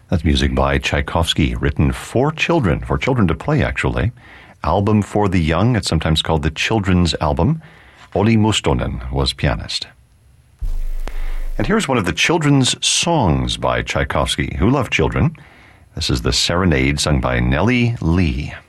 That's music by Tchaikovsky, written for children to play, actually. Album for the Young, it's sometimes called the Children's Album. Olli Mustonen was pianist. And here's one of the children's songs by Tchaikovsky, who loved children. This is the Serenade, sung by Nellie Lee.